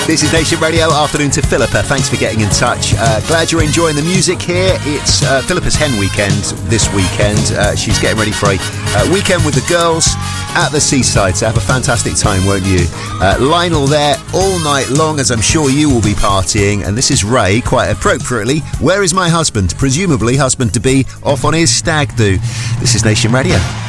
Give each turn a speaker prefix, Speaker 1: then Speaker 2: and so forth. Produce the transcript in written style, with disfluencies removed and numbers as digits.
Speaker 1: This is Nation Radio, afternoon to Philippa. Thanks for getting in touch. Glad you're enjoying the music here. It's Philippa's Hen Weekend this weekend. She's getting ready for a weekend with the girls at the seaside, so have a fantastic time, won't you? Lionel there all night long, as I'm sure you will be partying, and this is Ray, quite appropriately, Where Is My Husband? Presumably husband-to-be off on his stag do. This is Nation Radio.